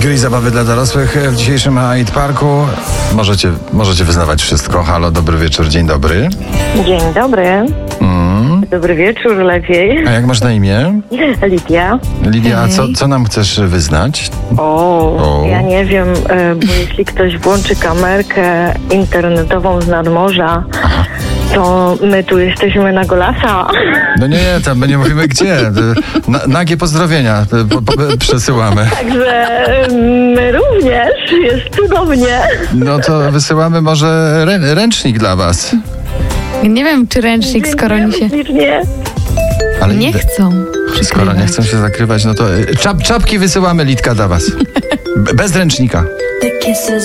Gry i zabawy dla dorosłych w dzisiejszym Hyde Parku. Możecie wyznawać wszystko. Halo, dobry wieczór, dzień dobry. Dzień dobry. Dobry wieczór, lepiej. A jak masz na imię? Lidia. Lidia, a co nam chcesz wyznać? Ja nie wiem, bo jeśli ktoś włączy kamerkę internetową z nadmorza, to my tu jesteśmy na Golasa. No nie, tam my nie mówimy gdzie. Nagie pozdrowienia przesyłamy. Także my również, jest cudownie. No to wysyłamy może ręcznik dla was. Nie wiem, czy ręcznik, skoro nie się... Ślicznie. Ale Nie chcą. skoro nie chcą się zakrywać, no to czapki wysyłamy, Litka, dla was. Bez ręcznika. The kisses